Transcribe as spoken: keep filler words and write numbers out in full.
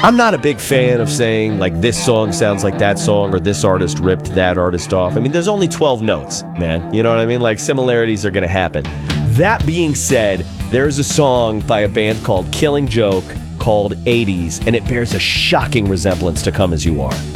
I'm not a big fan of saying, like, this song sounds like that song, or this artist ripped that artist off. I mean, there's only twelve notes, man. You know what I mean? Like, similarities are going to happen. That being said, there's a song by a band called Killing Joke called eighties, and it bears a shocking resemblance to Come As You Are.